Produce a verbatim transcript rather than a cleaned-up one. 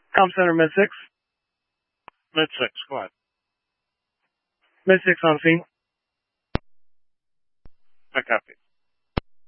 Com Center, Mid six. Mid six, go ahead. Mid six on scene. I copy.